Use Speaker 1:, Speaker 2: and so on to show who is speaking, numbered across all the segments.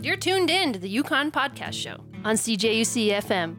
Speaker 1: You're tuned in to the Yukon Podcast Show on CJUC FM.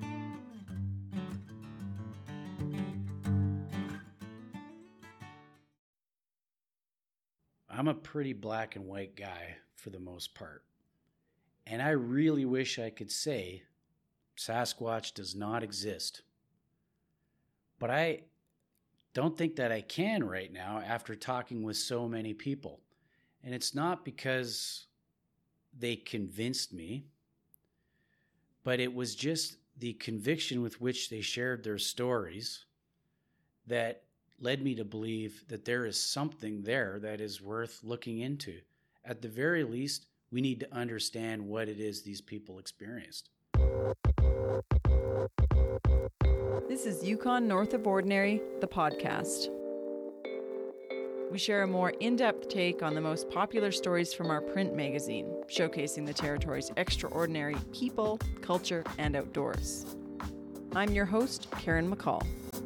Speaker 2: I'm a pretty black and white guy for the most part. And I really wish I could say Sasquatch does not exist. But I don't think that I can right now after talking with so many people. And it's not because they convinced me, but it was just the conviction with which they shared their stories that led me to believe that there is something there that is worth looking into. At the very least, we need to understand what it is these people experienced.
Speaker 3: This is Yukon North of Ordinary, the podcast. We share a more in-depth take on the most popular stories from our print magazine, showcasing the territory's extraordinary people, culture, and outdoors. I'm your host, Karen McCall.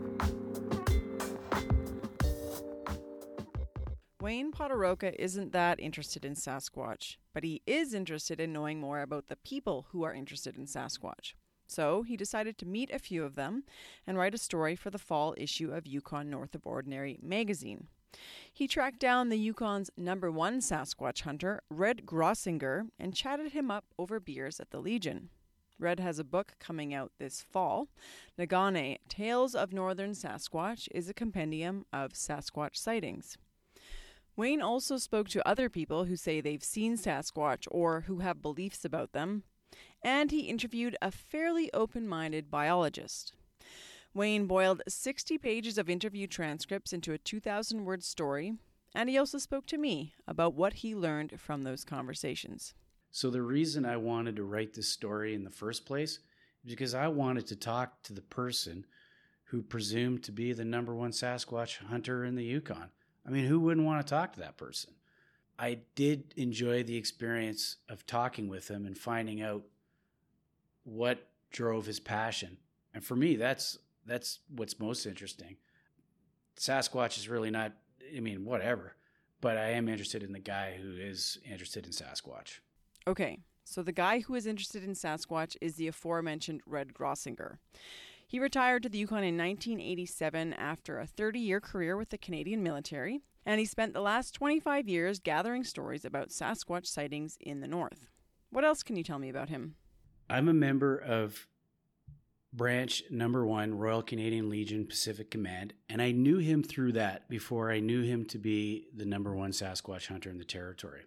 Speaker 3: Wayne Podoroka isn't that interested in Sasquatch, but he is interested in knowing more about the people who are interested in Sasquatch. So he decided to meet a few of them and write a story for the fall issue of Yukon North of Ordinary magazine. He tracked down the Yukon's #1 Sasquatch hunter, Red Grossinger, and chatted him up over beers at the Legion. Red has a book coming out this fall. Nagane, Tales of Northern Sasquatch, is a compendium of Sasquatch sightings. Wayne also spoke to other people who say they've seen Sasquatch or who have beliefs about them, and he interviewed a fairly open-minded biologist. Wayne boiled 60 pages of interview transcripts into a 2,000-word story, and he also spoke to me about what he learned from those conversations.
Speaker 2: So the reason I wanted to write this story in the first place is because I wanted to talk to the person who presumed to be the #1 Sasquatch hunter in the Yukon. I mean, who wouldn't want to talk to that person? I did enjoy the experience of talking with him and finding out what drove his passion. And for me, that's what's most interesting. Sasquatch is really not, whatever. But I am interested in the guy who is interested in Sasquatch.
Speaker 3: Okay, so the guy who is interested in Sasquatch is the aforementioned Red Grossinger. He retired to the Yukon in 1987 after a 30-year career with the Canadian military, and he spent the last 25 years gathering stories about Sasquatch sightings in the north. What else can you tell me about him?
Speaker 2: I'm a member of Branch #1, Royal Canadian Legion Pacific Command, and I knew him through that before I knew him to be the #1 Sasquatch hunter in the territory.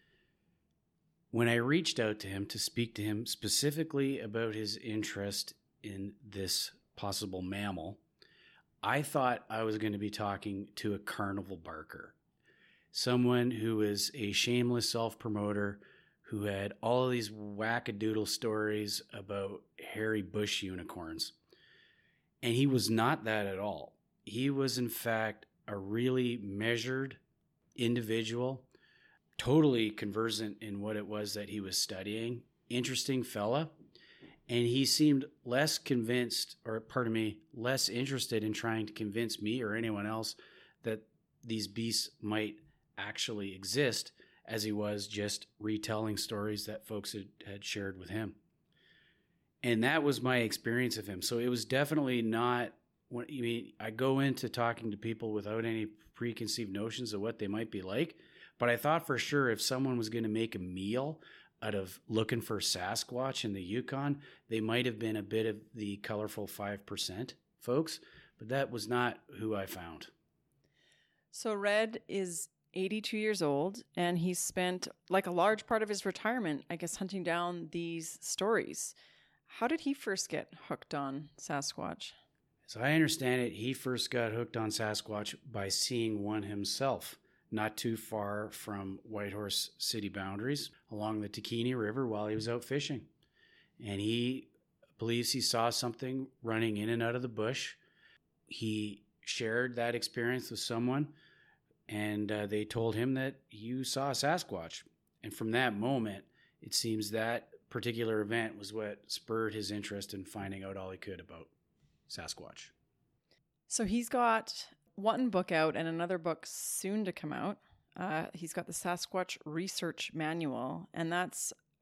Speaker 2: When I reached out to him to speak to him specifically about his interest in this possible mammal, I thought I was going to be talking to a carnival barker, someone who is a shameless self-promoter who had all of these wackadoodle stories about hairy bush unicorns. And he was not that at all. He was, in fact, a really measured individual, totally conversant in what it was that he was studying, interesting fella. And he seemed less interested in trying to convince me or anyone else that these beasts might actually exist as he was just retelling stories that folks had shared with him. And that was my experience of him. So it was definitely not, I go into talking to people without any preconceived notions of what they might be like, but I thought for sure if someone was going to make a meal out of looking for Sasquatch in the Yukon, they might have been a bit of the colorful 5% folks, but that was not who I found.
Speaker 3: So Red is 82 years old, and he spent like a large part of his retirement, I guess, hunting down these stories. How did he first get hooked on Sasquatch?
Speaker 2: As I understand it, he first got hooked on Sasquatch by seeing one himself, not too far from Whitehorse city boundaries along the Takini River while he was out fishing. And he believes he saw something running in and out of the bush. He shared that experience with someone, and they told him that you saw a Sasquatch. And from that moment, it seems that particular event was what spurred his interest in finding out all he could about Sasquatch.
Speaker 3: So he's got one book out and another book soon to come out. He's got the Sasquatch Research Manual, and that's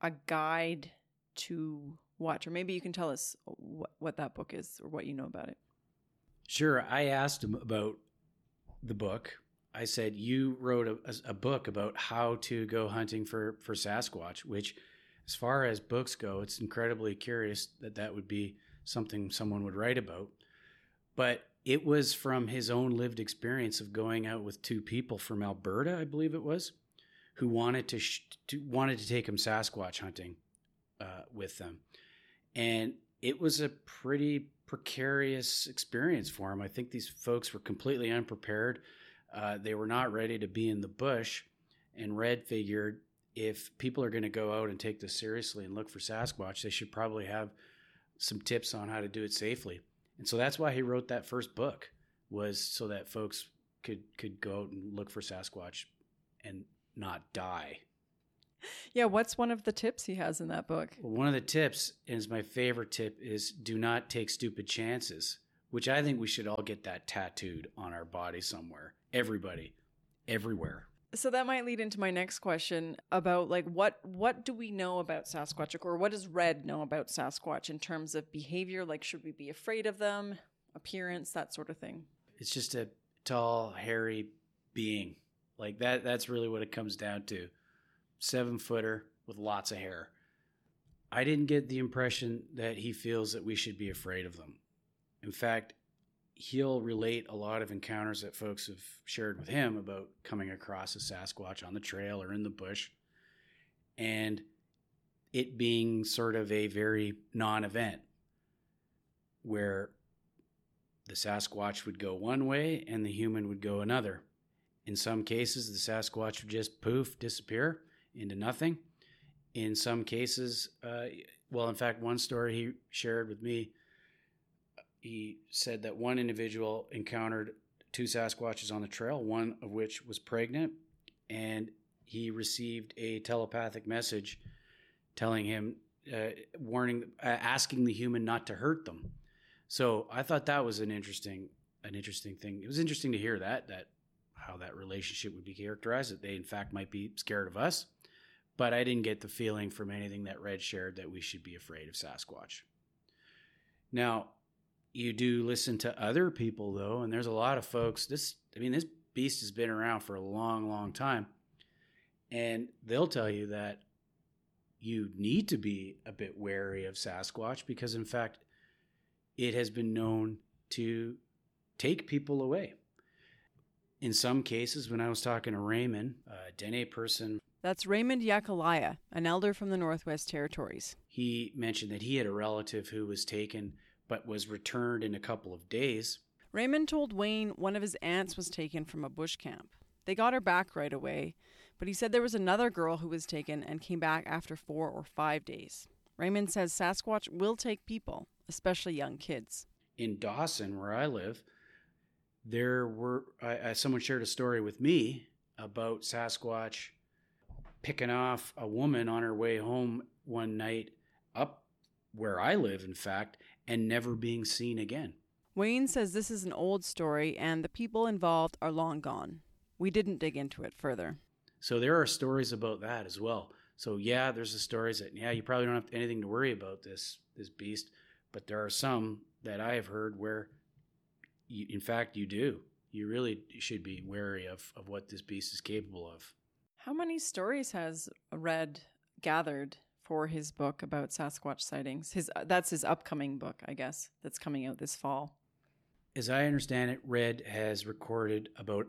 Speaker 3: a guide to watch? Or maybe you can tell us what that book is or what you know about it.
Speaker 2: Sure. I asked him about the book. I said, you wrote a book about how to go hunting for Sasquatch, which, as far as books go, it's incredibly curious that would be something someone would write about. But it was from his own lived experience of going out with two people from Alberta, I believe it was, who wanted to take him Sasquatch hunting with them. And it was a pretty precarious experience for him. I think these folks were completely unprepared. They were not ready to be in the bush. And Red figured if people are going to go out and take this seriously and look for Sasquatch, they should probably have some tips on how to do it safely. And so that's why he wrote that first book, was so that folks could go out and look for Sasquatch and not die.
Speaker 3: Yeah, what's one of the tips he has in that book?
Speaker 2: Well, one of the tips, and is my favorite tip, is do not take stupid chances, which I think we should all get that tattooed on our body somewhere. Everybody, everywhere.
Speaker 3: So that might lead into my next question about like what do we know about Sasquatch, or what does Red know about Sasquatch in terms of behavior? Like, should we be afraid of them, appearance, that sort of thing?
Speaker 2: It's just a tall, hairy being. Like that's really what it comes down to. 7-footer with lots of hair. I didn't get the impression that he feels that we should be afraid of them. In fact, he'll relate a lot of encounters that folks have shared with him about coming across a Sasquatch on the trail or in the bush, and it being sort of a very non-event where the Sasquatch would go one way and the human would go another. In some cases, the Sasquatch would just poof, disappear into nothing. In some cases, in fact, one story he shared with me, he said that one individual encountered 2 Sasquatches on the trail, one of which was pregnant, and he received a telepathic message telling him, asking the human not to hurt them. So I thought that was an interesting thing. It was interesting to hear that how that relationship would be characterized, that they in fact might be scared of us. But I didn't get the feeling from anything that Red shared that we should be afraid of Sasquatch. Now, you do listen to other people, though, and there's a lot of folks. This beast has been around for a long, long time. And they'll tell you that you need to be a bit wary of Sasquatch because, in fact, it has been known to take people away. In some cases, when I was talking to Raymond, a Dene person.
Speaker 3: That's Raymond Yakalaya, an elder from the Northwest Territories.
Speaker 2: He mentioned that he had a relative who was taken but was returned in a couple of days.
Speaker 3: Raymond told Wayne one of his aunts was taken from a bush camp. They got her back right away, but he said there was another girl who was taken and came back after 4 or 5 days. Raymond says Sasquatch will take people, especially young kids.
Speaker 2: In Dawson, where I live, there were someone shared a story with me about Sasquatch picking off a woman on her way home one night up where I live, in fact, and never being seen again.
Speaker 3: Wayne says this is an old story and the people involved are long gone. We didn't dig into it further.
Speaker 2: So there are stories about that as well. So yeah, there's the stories that, you probably don't have anything to worry about this beast, but there are some that I have heard where, in fact, you do. You really should be wary of what this beast is capable of.
Speaker 3: How many stories has Red gathered for his book about Sasquatch sightings? That's his upcoming book, I guess, that's coming out this fall.
Speaker 2: As I understand it, Red has recorded about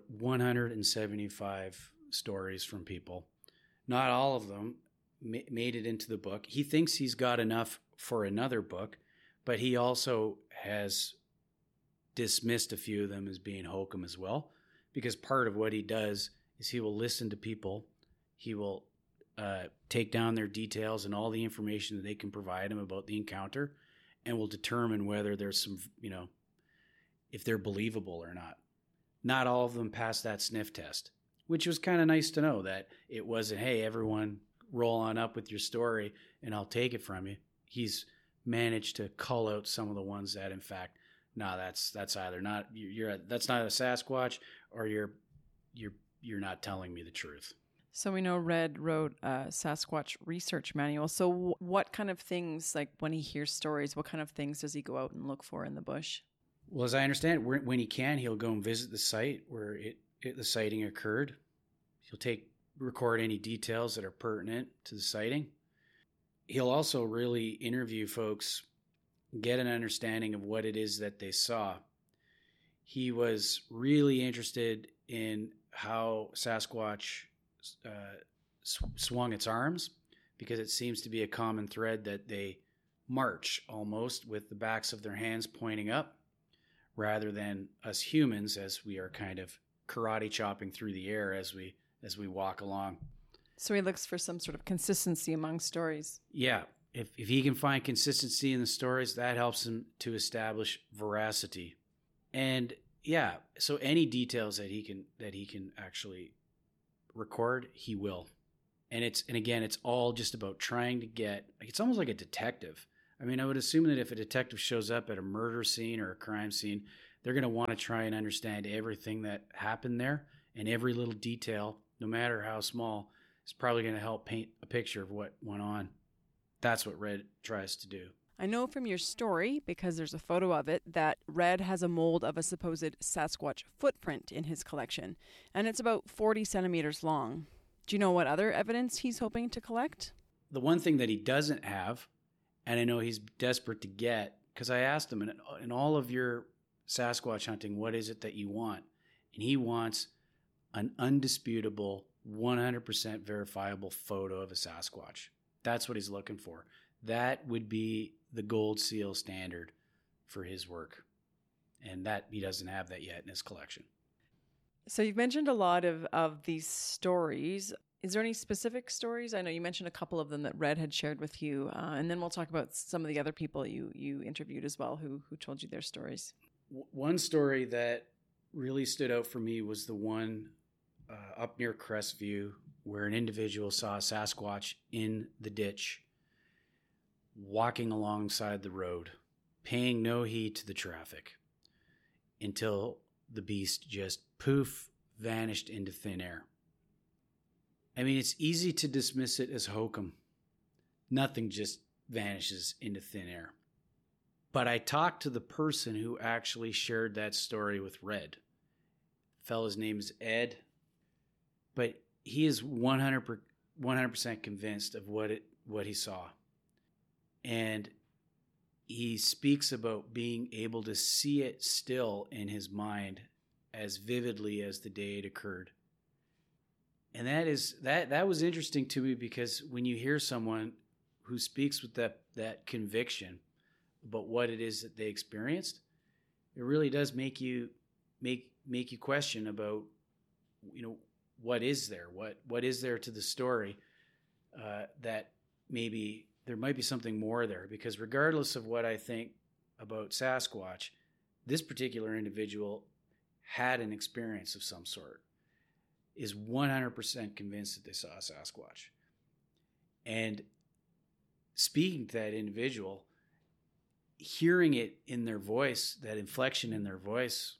Speaker 2: 175 stories from people. Not all of them made it into the book. He thinks he's got enough for another book, but he also has dismissed a few of them as being hokum as well, because part of what he does is he will listen to people. He will take down their details and all the information that they can provide him about the encounter, and will determine whether there's some, if they're believable or not. Not all of them pass that sniff test, which was kind of nice to know that it wasn't, hey, everyone roll on up with your story and I'll take it from you. He's managed to cull out some of the ones that, in fact, no, that's either not that's not a Sasquatch, or you're not telling me the truth.
Speaker 3: So we know Red wrote a Sasquatch research manual. So what kind of things, like when he hears stories, what kind of things does he go out and look for in the bush?
Speaker 2: Well, as I understand, when he can, he'll go and visit the site where the sighting occurred. He'll record any details that are pertinent to the sighting. He'll also really interview folks, get an understanding of what it is that they saw. He was really interested in how Sasquatch swung its arms, because it seems to be a common thread that they march almost with the backs of their hands pointing up, rather than us humans, as we are kind of karate chopping through the air as we walk along.
Speaker 3: So he looks for some sort of consistency among stories.
Speaker 2: Yeah. If he can find consistency in the stories, that helps him to establish veracity. And yeah, so any details that he can actually record, he will. And again, it's all just about trying to get, it's almost like a detective. I mean, I would assume that if a detective shows up at a murder scene or a crime scene, they're going to want to try and understand everything that happened there, and every little detail, no matter how small, is probably going to help paint a picture of what went on. That's what Red tries to do.
Speaker 3: I know from your story, because there's a photo of it, that Red has a mold of a supposed Sasquatch footprint in his collection, and it's about 40 centimeters long. Do you know what other evidence he's hoping to collect?
Speaker 2: The one thing that he doesn't have, and I know he's desperate to get, because I asked him, in all of your Sasquatch hunting, what is it that you want? And he wants an undisputable, 100% verifiable photo of a Sasquatch. That's what he's looking for. That would be the gold seal standard for his work. And that he doesn't have that yet in his collection.
Speaker 3: So you've mentioned a lot of these stories. Is there any specific stories? I know you mentioned a couple of them that Red had shared with you. And then we'll talk about some of the other people you interviewed as well who told you their stories.
Speaker 2: One story that really stood out for me was the one up near Crestview, where an individual saw a Sasquatch in the ditch, walking alongside the road, paying no heed to the traffic, until the beast just poof, vanished into thin air. I mean, it's easy to dismiss it as hokum. Nothing just vanishes into thin air. But I talked to the person who actually shared that story with Red. The fellow's name is Ed. But he is 100% convinced of what he saw. And he speaks about being able to see it still in his mind as vividly as the day it occurred. And that was interesting to me, because when you hear someone who speaks with that conviction about what it is that they experienced, it really does make you question about, what is there? What is there to the story that maybe there might be something more there? Because regardless of what I think about Sasquatch, this particular individual had an experience of some sort, is 100% convinced that they saw a Sasquatch. And speaking to that individual, hearing it in their voice, that inflection in their voice,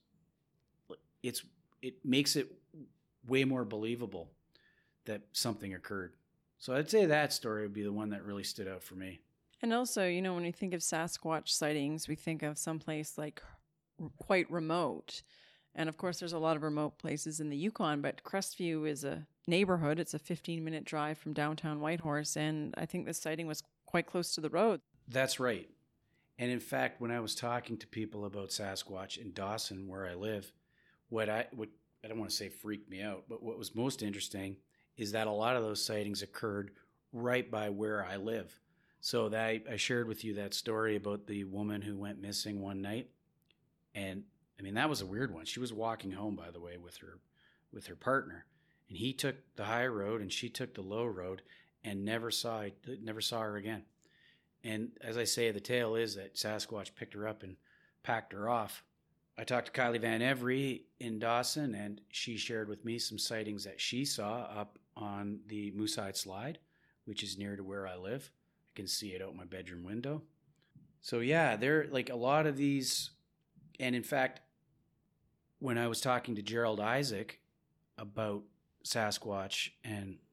Speaker 2: it makes it way more believable that something occurred. So I'd say that story would be the one that really stood out for me.
Speaker 3: And also, when we think of Sasquatch sightings, we think of someplace like quite remote. And of course, there's a lot of remote places in the Yukon, but Crestview is a neighborhood. It's a 15-minute drive from downtown Whitehorse. And I think this sighting was quite close to the road.
Speaker 2: That's right. And in fact, when I was talking to people about Sasquatch in Dawson, where I live, what I don't want to say freaked me out, but what was most interesting is that a lot of those sightings occurred right by where I live. So that I shared with you that story about the woman who went missing one night. And I mean, that was a weird one. She was walking home, by the way, with her partner, and he took the high road and she took the low road, and never saw her again. And as I say, the tale is that Sasquatch picked her up and packed her off. I talked to Kylie Van Every in Dawson, and she shared with me some sightings that she saw up on the Moosehide Slide, which is near to where I live. I can see it out my bedroom window. So yeah, there like a lot of these. And in fact, when I was talking to Gerald Isaac about Sasquatch and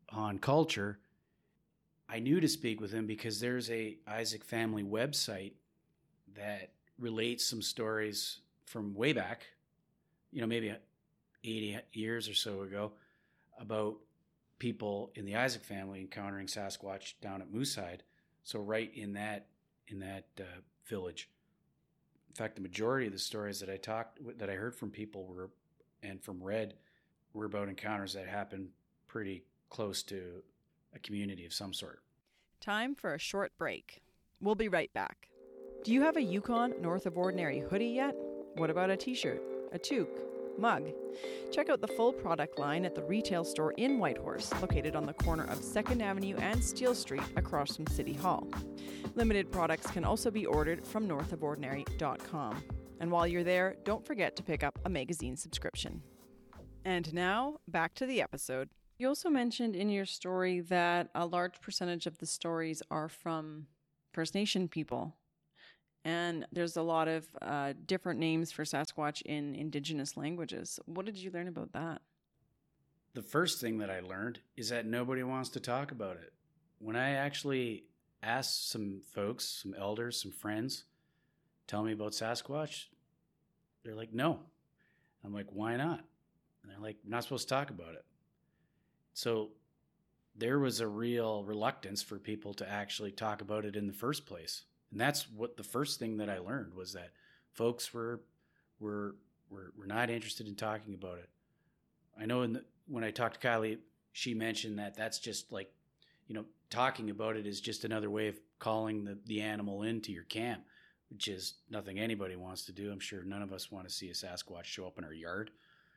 Speaker 2: on culture, I knew to speak with him because there's a Isaac family website that relates some stories from way back, maybe 80 years or so ago, about people in the Isaac family encountering Sasquatch down at Moosehide. So right in that village. In fact, the majority of the stories that I heard from people and from Red were about encounters that happened pretty close to a community of some sort.
Speaker 3: Time for a short break. We'll be right back. Do you have a Yukon North of Ordinary hoodie yet? What about a t-shirt, a toque, mug? Check out the full product line at the retail store in Whitehorse, located on the corner of 2nd Avenue and Steele Street across from City Hall. Limited products can also be ordered from northofordinary.com. And while you're there, don't forget to pick up a magazine subscription. And now, back to the episode. You also mentioned in your story that a large percentage of the stories are from First Nation people. And there's a lot of different names for Sasquatch in Indigenous languages. What did you learn about that?
Speaker 2: The first thing that I learned is that nobody wants to talk about it. When I actually asked some folks, some elders, some friends, tell me about Sasquatch, they're like, no. I'm like, why not? And they're like, we're not supposed to talk about it. So there was a real reluctance for people to actually talk about it in the first place. And that's what the first thing that I learned was that folks were not interested in talking about it. I know when I talked to Kylie, she mentioned that that's just like, talking about it is just another way of calling the animal into your camp, which is nothing anybody wants to do. I'm sure none of us want to see a Sasquatch show up in our yard.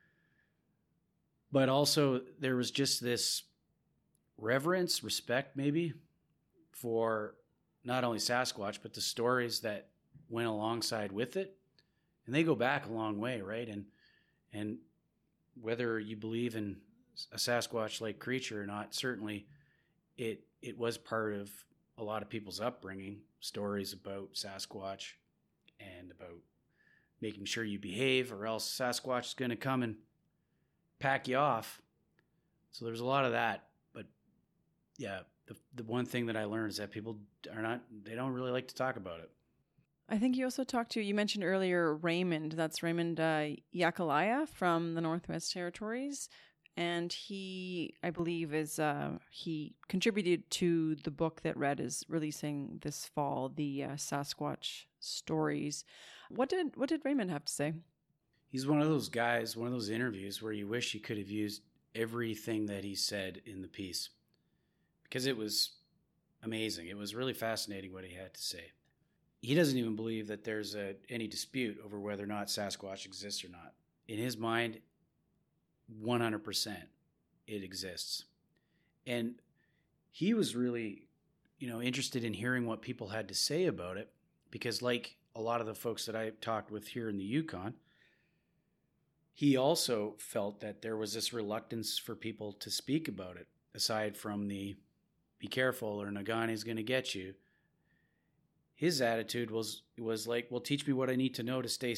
Speaker 2: But also there was just this reverence, respect maybe, for not only Sasquatch, but the stories that went alongside with it. And they go back a long way, right? And whether you believe in a Sasquatch-like creature or not, certainly it was part of a lot of people's upbringing, stories about Sasquatch and about making sure you behave or else Sasquatch is going to come and pack you off. So there's a lot of that. But yeah, the one thing that I learned is that people they don't really like to talk about it.
Speaker 3: I think you also you mentioned earlier Raymond. That's Raymond Yakalaya from the Northwest Territories. And he, I believe, he contributed to the book that Red is releasing this fall, the Sasquatch Stories. What did Raymond have to say?
Speaker 2: He's one of those guys, one of those interviews where you wish you could have used everything that he said in the piece, because it was amazing. It was really fascinating what he had to say. He doesn't even believe that there's any dispute over whether or not Sasquatch exists or not. In his mind, 100% it exists. And he was really, interested in hearing what people had to say about it, because like a lot of the folks that I talked with here in the Yukon, he also felt that there was this reluctance for people to speak about it, aside from the be careful or Negane's going to get you. His attitude was like, well, teach me what I need to know to stay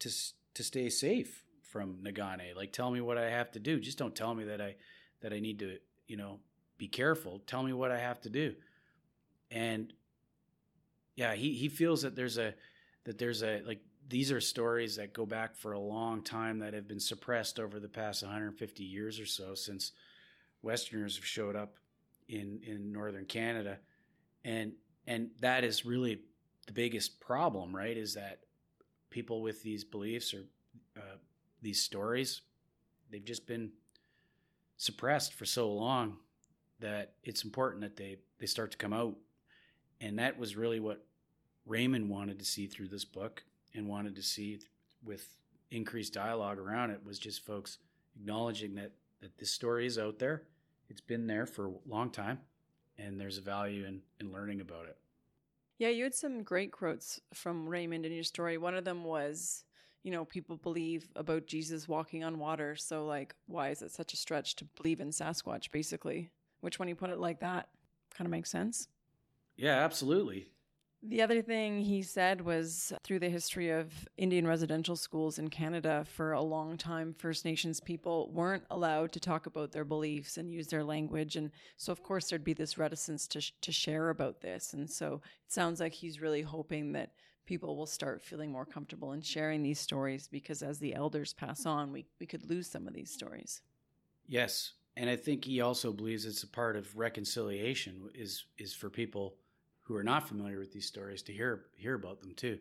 Speaker 2: safe from Negane. Like, tell me what I have to do. Just don't tell me that I need to, be careful. Tell me what I have to do. And yeah, he feels that there's a like, these are stories that go back for a long time that have been suppressed over the past 150 years or so, since Westerners have showed up in northern Canada. And that is really the biggest problem, right? Is that people with these beliefs or these stories, they've just been suppressed for so long that it's important that they start to come out. And that was really what Raymond wanted to see through this book, and wanted to see with increased dialogue around it, was just folks acknowledging that this story is out there. It's been there for a long time, and there's a value in learning about it.
Speaker 3: Yeah, you had some great quotes from Raymond in your story. One of them was, people believe about Jesus walking on water. So like, why is it such a stretch to believe in Sasquatch, basically? Which, when you put it like that, kind of makes sense.
Speaker 2: Yeah, absolutely.
Speaker 3: The other thing he said was through the history of Indian residential schools in Canada, for a long time, First Nations people weren't allowed to talk about their beliefs and use their language. And so, of course, there'd be this reticence to share about this. And so it sounds like he's really hoping that people will start feeling more comfortable in sharing these stories, because as the elders pass on, we could lose some of these stories.
Speaker 2: Yes. And I think he also believes it's a part of reconciliation is for people who are not familiar with these stories to hear about them too.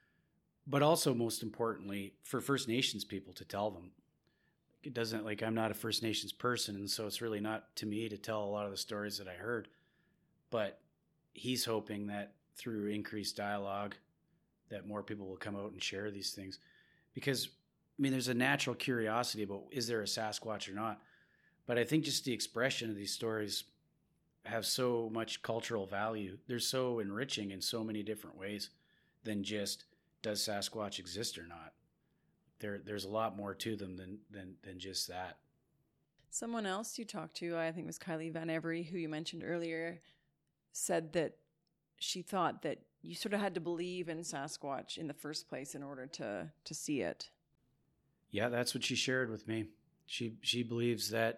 Speaker 2: But also, most importantly, for First Nations people to tell them. It doesn't, like, I'm not a First Nations person, and so it's really not to me to tell a lot of the stories that I heard. But he's hoping that through increased dialogue, that more people will come out and share these things. Because, I mean, there's a natural curiosity about, is there a Sasquatch or not? But I think just the expression of these stories have so much cultural value. They're so enriching in so many different ways than just, does Sasquatch exist or not? There's a lot more to them than just that.
Speaker 3: Someone else you talked to, I think it was Kylie Van Every, who you mentioned earlier, said that she thought that you sort of had to believe in Sasquatch in the first place in order to see it.
Speaker 2: Yeah, that's what she shared with me. She believes that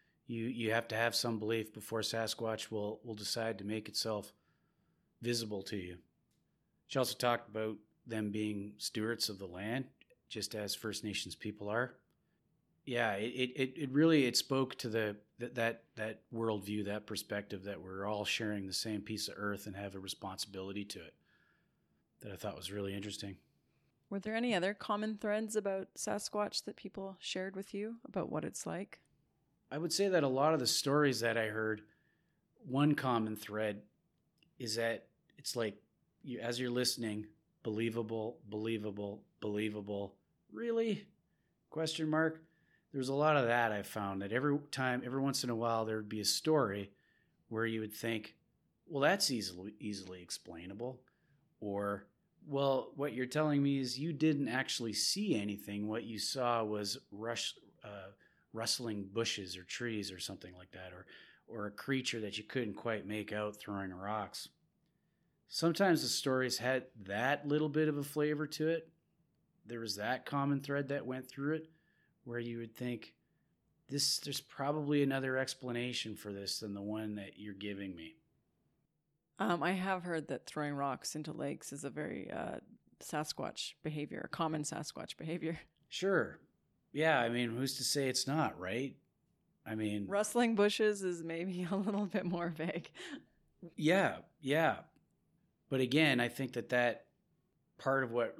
Speaker 2: you have to have some belief before Sasquatch will decide to make itself visible to you. She also talked about them being stewards of the land, just as First Nations people are. Yeah, it really spoke to that worldview, that perspective that we're all sharing the same piece of earth and have a responsibility to it, that I thought was really interesting.
Speaker 3: Were there any other common threads about Sasquatch that people shared with you about what it's like?
Speaker 2: I would say that a lot of the stories that I heard, one common thread is that it's like, as you're listening, believable, believable, believable. Really? Question mark. There's a lot of that I found, that every once in a while, there would be a story where you would think, well, that's easily explainable. Or, well, what you're telling me is you didn't actually see anything. What you saw was rustling bushes or trees or something like that, or a creature that you couldn't quite make out throwing rocks. Sometimes the stories had that little bit of a flavor to it. There was that common thread that went through it, where you would think, there's probably another explanation for this than the one that you're giving me.
Speaker 3: I have heard that throwing rocks into lakes is a very Sasquatch behavior, a common Sasquatch behavior.
Speaker 2: Sure. Yeah, I mean, who's to say it's not, right? I mean...
Speaker 3: Rustling bushes is maybe a little bit more vague.
Speaker 2: Yeah. But again, I think that part of what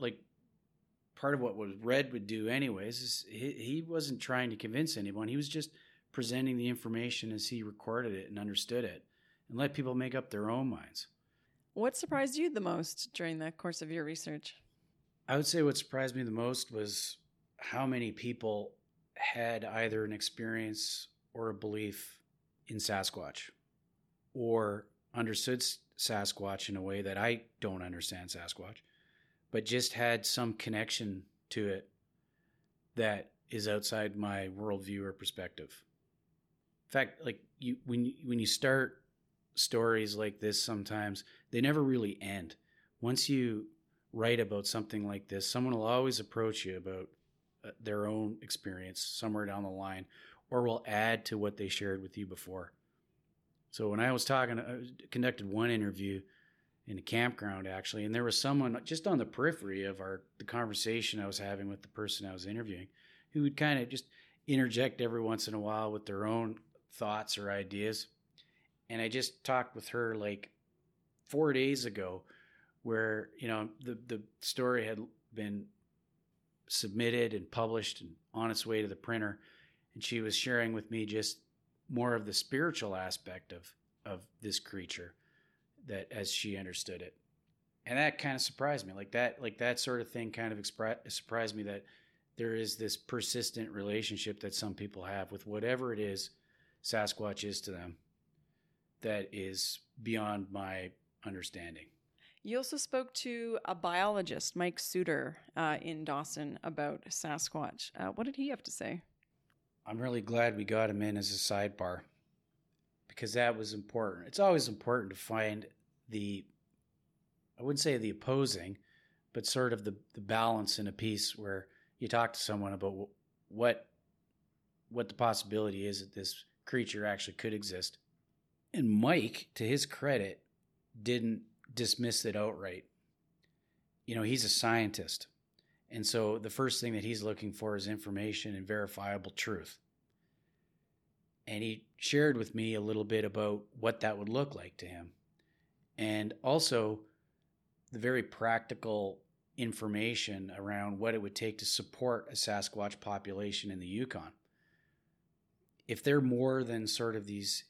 Speaker 2: Red would do anyways is he wasn't trying to convince anyone. He was just presenting the information as he recorded it and understood it, and let people make up their own minds.
Speaker 3: What surprised you the most during the course of your research?
Speaker 2: I would say what surprised me the most was how many people had either an experience or a belief in Sasquatch, or understood Sasquatch in a way that I don't understand Sasquatch, but just had some connection to it that is outside my worldview or perspective. In fact, like when you start stories like this, sometimes they never really end. Once you write about something like this, someone will always approach you about their own experience somewhere down the line, or will add to what they shared with you before. So when I conducted one interview in a campground, actually, and there was someone just on the periphery of the conversation I was having with the person I was interviewing, who would kind of just interject every once in a while with their own thoughts or ideas. And I just talked with her like 4 days ago, where, the story had been submitted and published and on its way to the printer. And she was sharing with me just more of the spiritual aspect of this creature, that as she understood it. And that kind of surprised me. Like that sort of thing kind of surprised me, that there is this persistent relationship that some people have with whatever it is Sasquatch is to them that is beyond my understanding.
Speaker 3: You also spoke to a biologist, Mike Suter, in Dawson about Sasquatch. What did he have to say?
Speaker 2: I'm really glad we got him in as a sidebar, because that was important. It's always important to find the I wouldn't say the opposing, but sort of the balance in a piece where you talk to someone about what the possibility is that this creature actually could exist. And Mike, to his credit, didn't dismiss it outright. You know, he's a scientist. And so the first thing that he's looking for is information and verifiable truth. And he shared with me a little bit about what that would look like to him. And also the very practical information around what it would take to support a Sasquatch population in the Yukon. If they're more than sort of these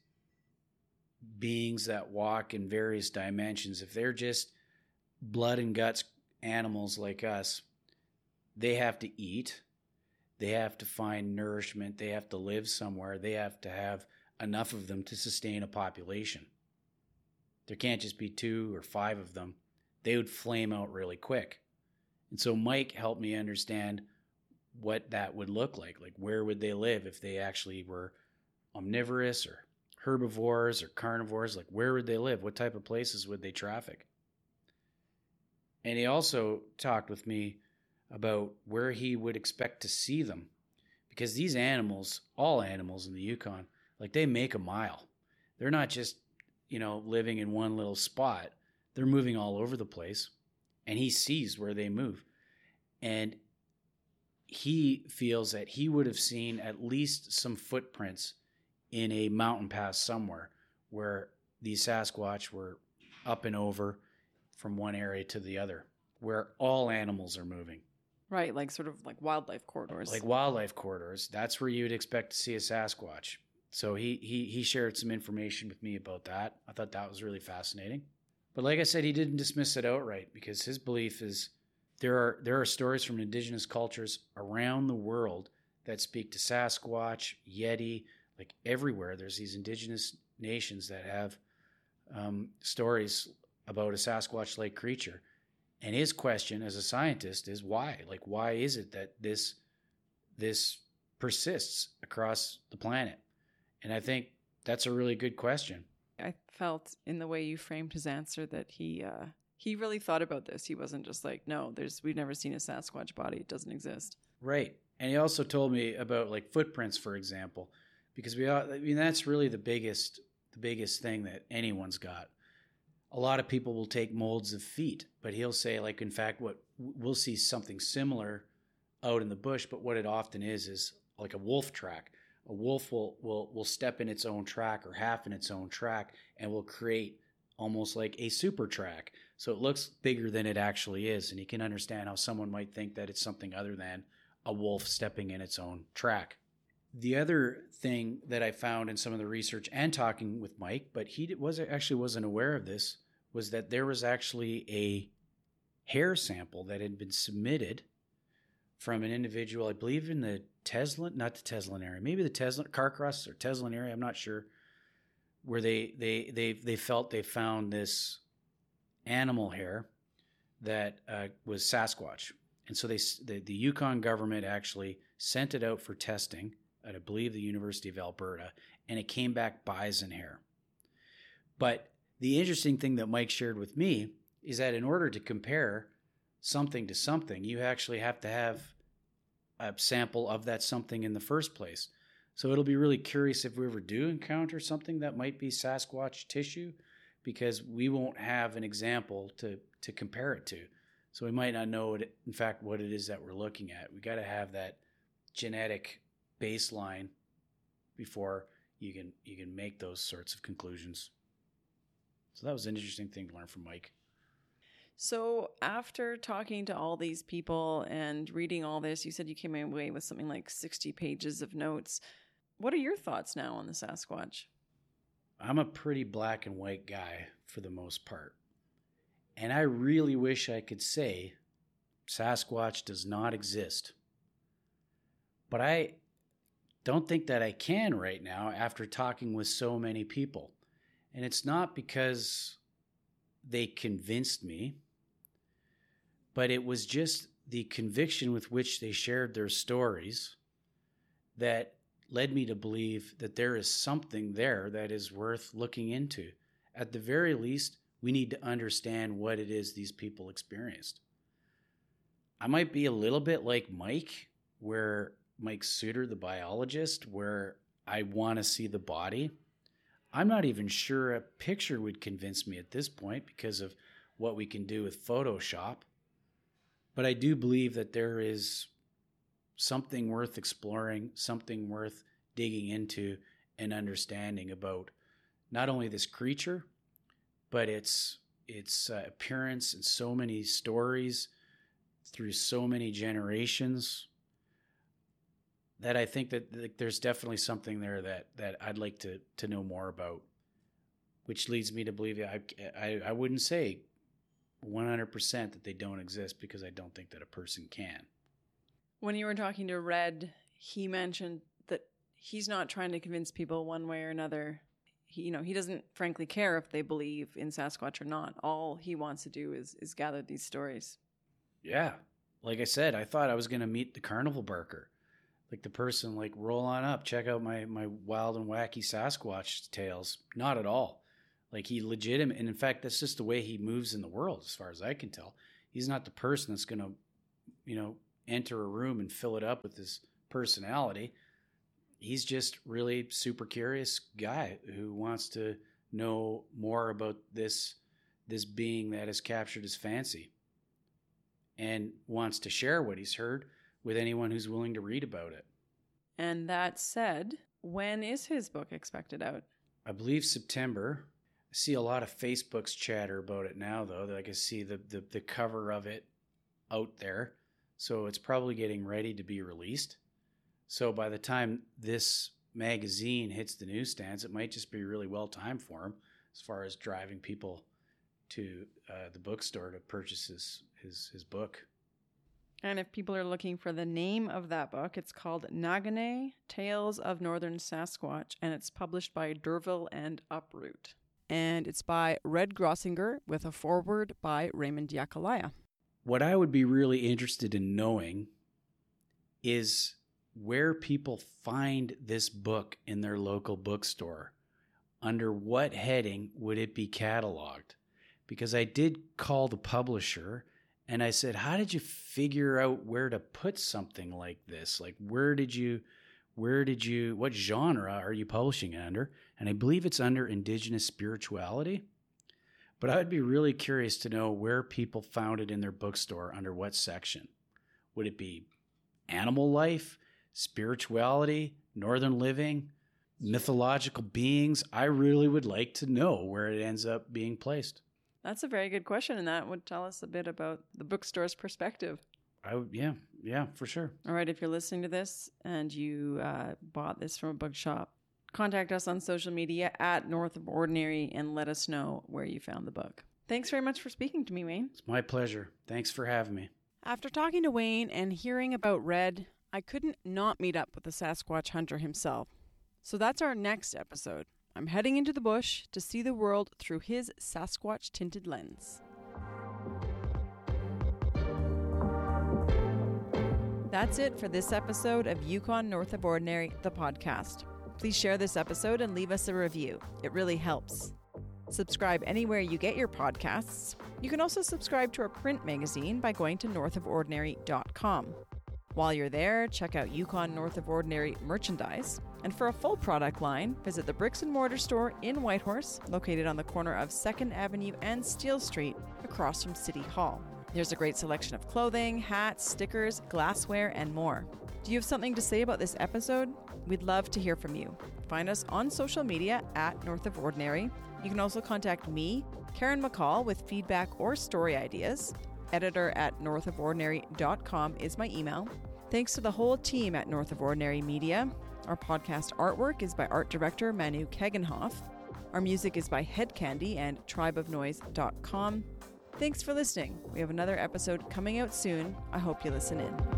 Speaker 2: beings that walk in various dimensions, if they're just blood and guts animals like us, they have to eat, they have to find nourishment, they have to live somewhere, they have to have enough of them to sustain a population. There can't just be 2 or 5 of them. They would flame out really quick. And so Mike helped me understand what that would look like. Like, where would they live if they actually were omnivorous or herbivores or carnivores? Like, where would they live? What type of places would they traffic? And he also talked with me about where he would expect to see them. Because these animals, all animals in the Yukon, like, they make a mile. They're not just, living in one little spot. They're moving all over the place. And he sees where they move. And he feels that he would have seen at least some footprints in a mountain pass somewhere where these Sasquatch were up and over from one area to the other, where all animals are moving.
Speaker 3: Right, like sort of like wildlife corridors.
Speaker 2: Like wildlife corridors. That's where you would expect to see a Sasquatch. So he shared some information with me about that. I thought that was really fascinating. But like I said, he didn't dismiss it outright, because his belief is there are stories from indigenous cultures around the world that speak to Sasquatch, Yeti, like everywhere. There's these indigenous nations that have stories about a Sasquatch-like creature. And his question as a scientist is why? Like, why is it that this persists across the planet? And I think that's a really good question.
Speaker 3: I felt in the way you framed his answer that he really thought about this. He wasn't just like, no, we've never seen a Sasquatch body. It doesn't exist.
Speaker 2: Right. And he also told me about like footprints, for example, because that's really the biggest thing that anyone's got. A lot of people will take molds of feet, but he'll say, like, in fact, what we'll see something similar out in the bush, but what it often is like a wolf track. A wolf will step in its own track or half in its own track and will create almost like a super track. So it looks bigger than it actually is. And you can understand how someone might think that it's something other than a wolf stepping in its own track. The other thing that I found in some of the research and talking with Mike, but he wasn't aware of this, was that there was actually a hair sample that had been submitted from an individual, I believe in the not the Teslin area, maybe the Carcross or Teslin area, I'm not sure, where they felt they found this animal hair that was Sasquatch. And so the Yukon government actually sent it out for testing at, I believe, the University of Alberta, and it came back bison hair. But the interesting thing that Mike shared with me is that in order to compare something to something, you actually have to have a sample of that something in the first place. So it'll be really curious if we ever do encounter something that might be Sasquatch tissue, because we won't have an example to compare it to. So we might not know, in fact, what it is that we're looking at. We got to have that genetic baseline before you can make those sorts of conclusions. So that was an interesting thing to learn from Mike.
Speaker 3: So after talking to all these people and reading all this, you said you came away with something like 60 pages of notes. What are your thoughts now on the Sasquatch?
Speaker 2: I'm a pretty black and white guy for the most part. And I really wish I could say Sasquatch does not exist. But I don't think that I can right now after talking with so many people. And it's not because they convinced me, but it was just the conviction with which they shared their stories that led me to believe that there is something there that is worth looking into. At the very least, We need to understand what it is these people experienced. I might be a little bit like Mike, where Mike Suter, the biologist, where I want to see the body. I'm not even sure a picture would convince me at this point because of what we can do with Photoshop. But I do believe that there is something worth exploring, something worth digging into and understanding about not only this creature, but its appearance and so many stories through so many generations, that I think that there's definitely something there that I'd like to know more about, which leads me to believe I wouldn't say 100% that they don't exist, because I don't think that a person can.
Speaker 3: When you were talking to Red, he mentioned that he's not trying to convince people one way or another. He doesn't frankly care if they believe in Sasquatch or not. All he wants to do is gather these stories.
Speaker 2: Yeah. Like I said, I thought I was going to meet the carnival barker. Like the person, like, roll on up, check out my wild and wacky Sasquatch tales. Not at all. Like, he legitimate. And in fact, that's just the way he moves in the world, as far as I can tell. He's not the person that's going to, enter a room and fill it up with his personality. He's just really super curious guy who wants to know more about this being that has captured his fancy, and wants to share what he's heard with anyone who's willing to read about it.
Speaker 3: And that said, when is his book expected out?
Speaker 2: I believe September. I see a lot of Facebook's chatter about it now, though. Like, I see the cover of it out there. So it's probably getting ready to be released. So by the time this magazine hits the newsstands, it might just be really well timed for him, as far as driving people to the bookstore to purchase his book.
Speaker 3: And if people are looking for the name of that book, it's called Nagane, Tales of Northern Sasquatch, and it's published by D'Urville and Uproot. And it's by Red Grossinger with a foreword by Raymond Yakalaya.
Speaker 2: What I would be really interested in knowing is where people find this book in their local bookstore. Under what heading would it be cataloged? Because I did call the publisher and I said, how did you figure out where to put something like this? Like, what genre are you publishing it under? And I believe it's under Indigenous Spirituality. But I would be really curious to know where people found it in their bookstore, under what section. Would it be animal life, spirituality, northern living, mythological beings? I really would like to know where it ends up being placed.
Speaker 3: That's a very good question, and that would tell us a bit about the bookstore's perspective.
Speaker 2: Yeah, for sure.
Speaker 3: All right, if you're listening to this and you bought this from a bookshop, contact us on social media at North of Ordinary and let us know where you found the book. Thanks very much for speaking to me, Wayne.
Speaker 2: It's my pleasure. Thanks for having me.
Speaker 3: After talking to Wayne and hearing about Red, I couldn't not meet up with the Sasquatch hunter himself. So that's our next episode. I'm heading into the bush to see the world through his Sasquatch-tinted lens. That's it for this episode of Yukon North of Ordinary, the podcast. Please share this episode and leave us a review. It really helps. Subscribe anywhere you get your podcasts. You can also subscribe to our print magazine by going to northofordinary.com. While you're there, check out Yukon North of Ordinary merchandise. And for a full product line, visit the Bricks and Mortar store in Whitehorse, located on the corner of 2nd Avenue and Steele Street, across from City Hall. There's a great selection of clothing, hats, stickers, glassware, and more. Do you have something to say about this episode? We'd love to hear from you. Find us on social media at North of Ordinary. You can also contact me, Karen McCall, with feedback or story ideas. editor@northofordinary.com is my email. Thanks to the whole team at North of Ordinary Media. Our podcast artwork is by art director Manu Kegenhoff. Our music is by Head Candy and tribeofnoise.com. Thanks for listening. We have another episode coming out soon. I hope you listen in.